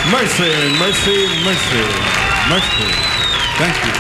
Mercy, mercy, mercy, mercy. Thank you.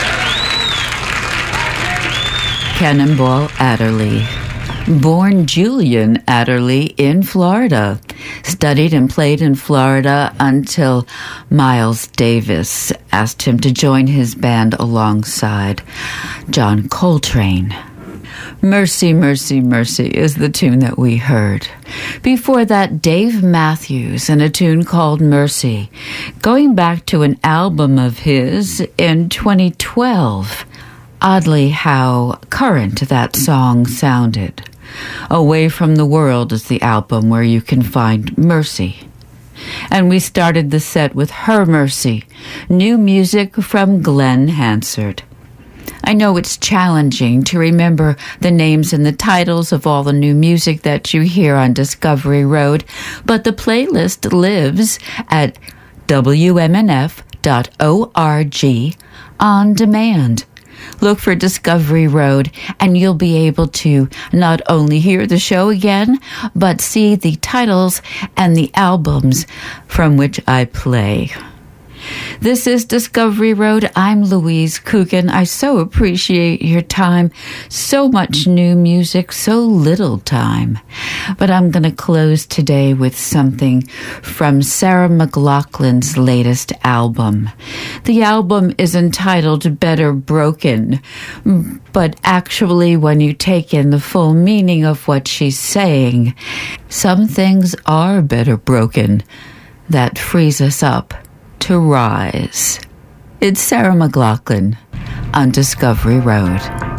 Cannonball Adderley. Born Julian Adderley in Florida. Studied and played in Florida until Miles Davis asked him to join his band alongside John Coltrane. Mercy, Mercy, Mercy is the tune that we heard. Before that, Dave Matthews and a tune called Mercy, going back to an album of his in 2012. Oddly how current that song sounded. Away from the World is the album where you can find Mercy. And we started the set with Her Mercy, new music from Glenn Hansard. I know it's challenging to remember the names and the titles of all the new music that you hear on Discovery Road, but the playlist lives at wmnf.org on demand. Look for Discovery Road, and you'll be able to not only hear the show again, but see the titles and the albums from which I play. This is Discovery Road. I'm Louise Coogan. I so appreciate your time. So much new music, so little time. But I'm going to close today with something from Sarah McLachlan's latest album. The album is entitled Better Broken, but actually when you take in the full meaning of what she's saying, some things are better broken that frees us up to rise. It's Sarah McLachlan on Discovery Road.